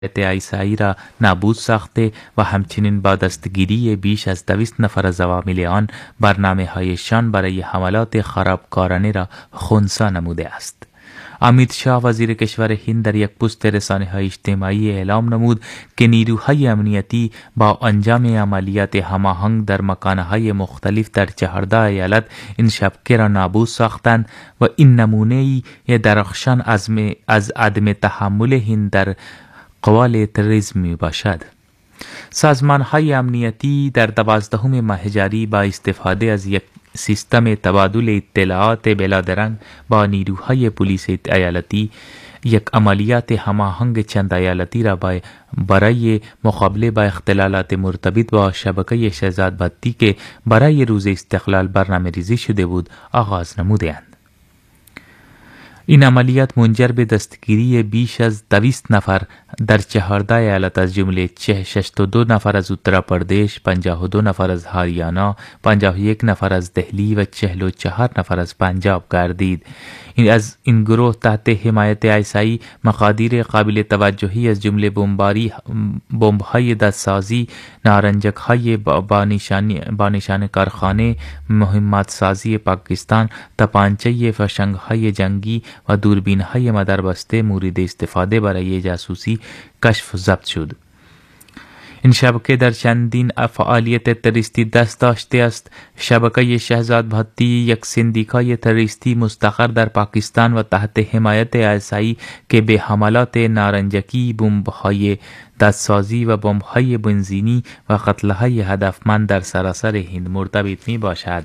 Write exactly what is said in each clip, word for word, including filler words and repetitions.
عیسایی را نابود ساخته و همچنین با دستگیری بیش از دویست نفر از عوامل آن برنامه‌هایشان برای حملات خرابکارانه را خنثی نموده است. امیت شاه وزیر کشور هند در یک پست رسانه‌های اجتماعی اعلام نمود که نیروهای امنیتی با انجام عملیات هماهنگ در مکانهای مختلف در چهارده ایالت این شبکه را نابود ساختند و این نمونه‌ای درخشان از عدم تحمل هند در قبال تروریسم می باشد. سازمان های امنیتی در دوازدهم ماه جاری با استفاده از یک سیستم تبادل اطلاعات بلادرنگ با نیروهای پلیس ایالتی یک عملیات هماهنگ چند ایالتی را برای مقابله با اختلالات مرتبط با شبکه شهزاد بتی که برای روز استقلال برنامه ریزی شده بود آغاز نمودند. این عملیات منجر به دستگیری بیش از دویست نفر در چهارده ایالت از جمله شصت و دو نفر از اترپردیش، پنجاه و دو نفر از هریانا، پنجاه و یک نفر از دهلی و چهل و چهار نفر از پنجاب گردید. این از این گروه تحت حمایت عیسایی مقادیر قابل توجهی از جمله بمباری، بمب‌های دستسازی، نارنجک‌های با نشان با نشان کارخانه، مهمات سازی پاکستان، تپانچه فشنگ‌های جنگی و دوربین‌های مدربسته مورد استفاده برای جاسوسی کشف و ضبط شد. این شبکه در چندین فعالیت تروریستی دست داشته است. شبکه شهزاد بتی یک سندیکای تروریستی مستقر در پاکستان و تحت حمایت عیسایی که به حملات نارنجکی، بمب‌های دستسازی و بمب‌های بنزینی و قتل‌های هدفمند در سراسر هند مرتبط می باشد.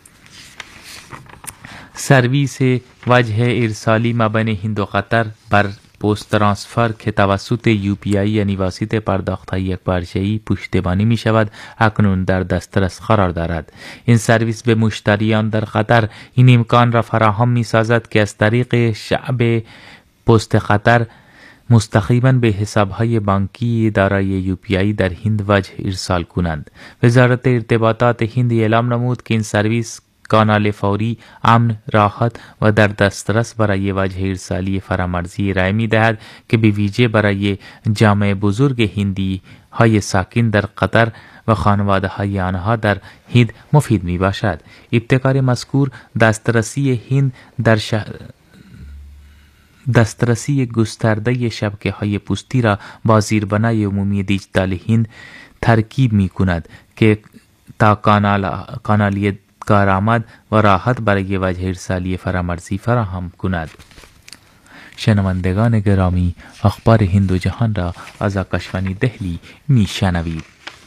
سرویس وجه ارسالی مابین هند و قطر بر پست ترانسفر که توسط یو پی آی یعنی واسطه پرداخت‌های یکپارچه‌ای پشتیبانی می شود اکنون در دسترس قرار دارد. این سرویس به مشتریان در قطر این امکان را فراهم می سازد که از طریق شعب پست قطر مستقیما به حساب‌های بانکی دارای یو پی آی در هند وجه ارسال کنند. وزارت ارتباطات هند اعلام نمود که این سرویس کانال فوری، امن، راحت و در دسترس برای وجه ارسالی فرامرزی ارائه می دهد که به ویژه برای جامعه بزرگ هندی های ساکن در قطر و خانواده های آنها در هند مفید می باشد. ابتکار مذکور دسترسی هند در شهر دسترسی گسترده شبکه های پستی را با زیربنای عمومی دیجیتال هند ترکیب می کند که تا کانال کانالی کارآمد و راحت برای وجه ارسالی فرامرزی فراهم کند. شنوندگان گرامی، اخبار هند و جهان را از آکاشوانی دهلی می شنوید.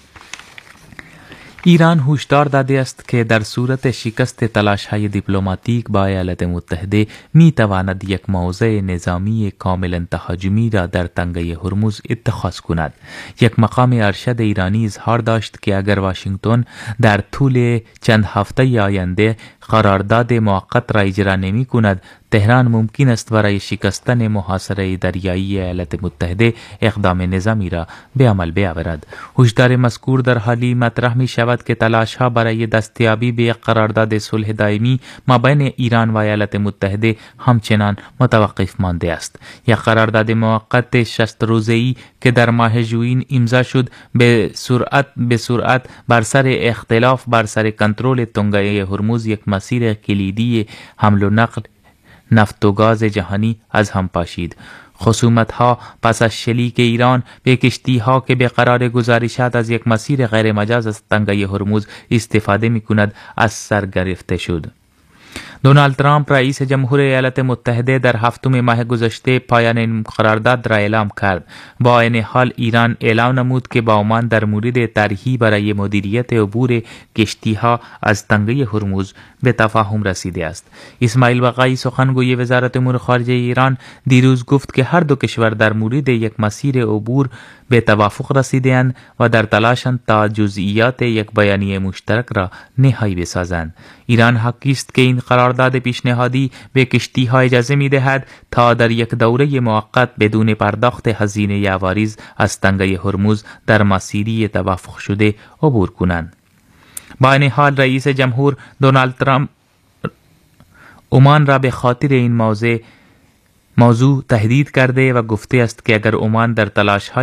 ایران هشدار داده است که در صورت شکست تلاش‌های دیپلماتیک با ایالات متحده می تواند یک موضع نظامی کاملا تهاجمی را در تنگه هرمز اتخاذ کند. یک مقام ارشد ایرانی اظهار داشت که اگر واشنگتن در طول چند هفته آینده قرارداد موقت را اجرا نمی کند، تهران ممکن است برای شکستن محاصره دریایی ایالات متحده اقدام نظامی را به عمل بیاورد. هشدار مذکور در حالی مطرح می شود که تلاش‌ها برای دستیابی به یک قرارداد صلح دائمی مابین ایران و ایالات متحده همچنان متوقف مانده است. یک قرارداد موقت شصت روزه‌ای که در ماه ژوئیه امضا شد به سرعت به سرعت بر سر اختلاف بر سر کنترل تنگه هرمز یک مسیر کلیدی حمل و نقل نفت و گاز جهانی از هم پاشید. خصومت‌ها پس از شلیک ایران به کشتی‌ها که به قرار گزارشات از یک مسیر غیر مجاز از تنگه هرمز استفاده می‌کند از سر گرفته شد. دونالد ترامپ رئیس جمهور ایالات متحده در هفتم ماه گذشته پایان این قرارداد را اعلام کرد. با این حال ایران اعلام نمود که با عمان در مورد طرحی برای مدیریت عبور کشتی‌ها از تنگه هرمز به تفاهم رسیده است. اسماعیل بقایی سخنگوی وزارت امور خارجه ایران دیروز گفت که هر دو کشور در مورد یک مسیر عبور به توافق رسیدند و در تلاشند تا جزئیات یک بیانیه مشترک را نهایی بسازند. ایران حاکی است که این قرارداد پیشنهادی به کشتی‌ها اجازه می‌دهد تا در یک دوره موقت بدون پرداخت هزینه عوارض از تنگه هرمز در مسیری توافق شده عبور کنند. با این حال رئیس جمهور دونالد ترامپ عمان را به خاطر این موضوع موضوع تهدید کرده و گفته است که اگر عمان در تلاش